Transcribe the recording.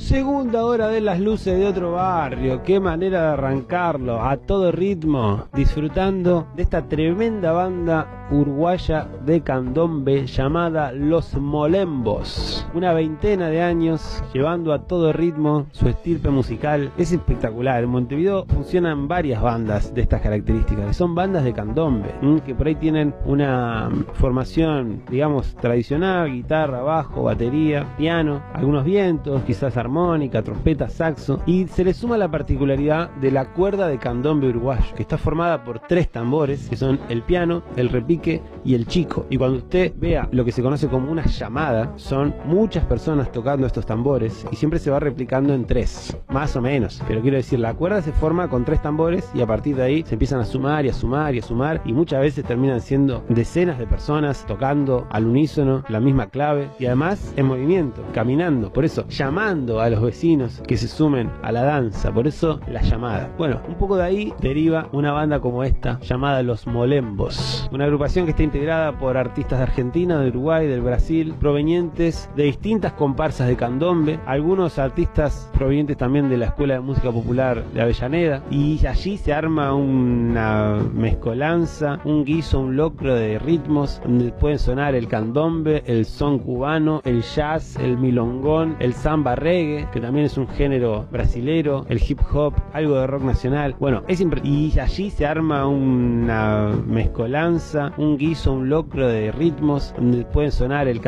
Segunda hora de Las Luces de Otro Barrio. Qué manera de arrancarlo a todo ritmo, disfrutando de esta tremenda banda uruguaya de candombe llamada Los Molembos. Una veintena de años llevando a todo ritmo su estirpe musical. Es espectacular. En Montevideo funcionan varias bandas de estas características, que son bandas de candombe, que por ahí tienen una formación, digamos, tradicional: guitarra, bajo, batería, piano, algunos vientos, quizás armónica, trompeta, saxo, y se le suma la particularidad de la cuerda de candombe uruguayo, que está formada por 3 tambores, que son el piano, el repique y el chico. Y cuando usted vea lo que se conoce como una llamada, son muchas personas tocando estos tambores y siempre se va replicando en 3, más o menos. Pero quiero decir, la cuerda se forma con 3 tambores y a partir de ahí se empiezan a sumar y a sumar y a sumar, y muchas veces terminan siendo decenas de personas tocando al unísono la misma clave y además en movimiento, caminando. Por eso, llamando a los vecinos que se sumen a la danza. Por eso, la llamada. Bueno, un poco de ahí deriva una banda como esta, llamada Los Molembos. Una agrupación que está integrada por artistas de Argentina, de Uruguay, del Brasil, provenientes de distintas comparsas de candombe, algunos artistas provenientes también de la Escuela de Música Popular de Avellaneda, y allí se arma una mezcolanza, un guiso, un locro de ritmos, donde pueden sonar el candombe, el son cubano, el jazz, el milongón, el samba reggae, que también es un género brasilero, el hip hop, algo de rock nacional. Bueno, y allí se arma una mezcolanza, un guiso, un locro de ritmos, donde pueden sonar el